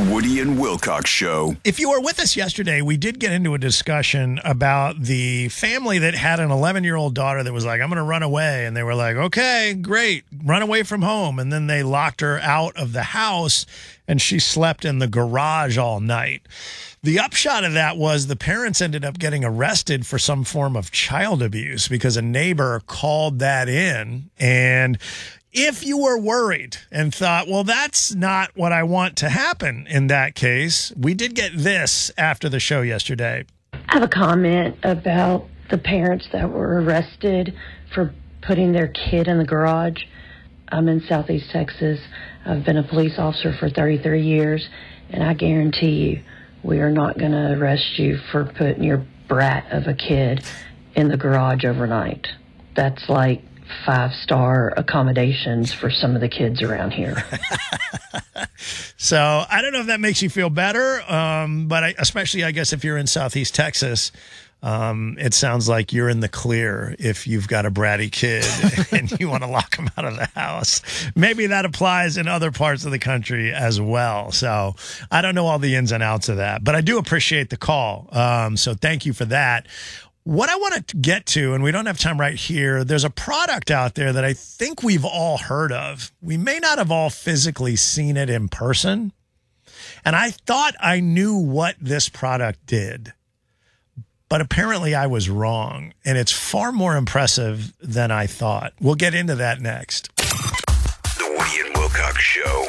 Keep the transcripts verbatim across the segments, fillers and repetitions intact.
Woody and Wilcox Show. If you were with us yesterday, we did get into a discussion about the family that had an eleven-year-old daughter that was like, I'm going to run away. And they were like, okay, great, run away from home. And then they locked her out of the house, and she slept in the garage all night. The upshot of that was the parents ended up getting arrested for some form of child abuse because a neighbor called that in. And if you were worried and thought, well, that's not what I want to happen in that case, we did get this after the show yesterday. I have a comment about the parents that were arrested for putting their kid in the garage. I'm in Southeast Texas. I've been a police officer for thirty-three years, and I guarantee you we are not going to arrest you for putting your brat of a kid in the garage overnight. That's like five-star accommodations for some of the kids around here. So I don't know if that makes you feel better, um, but I, especially, I guess, if you're in Southeast Texas, um, it sounds like you're in the clear if you've got a bratty kid and you want to lock him out of the house. Maybe that applies in other parts of the country as well. So I don't know all the ins and outs of that, but I do appreciate the call. Um, so thank you for that. What I want to get to, and we don't have time right here, there's a product out there that I think we've all heard of. We may not have all physically seen it in person. And I thought I knew what this product did. But apparently I was wrong. And it's far more impressive than I thought. We'll get into that next. The Woody and Wilcox Show.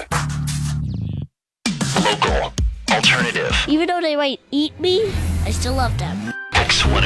Local. Alternative. Even though they might eat me, I still love them.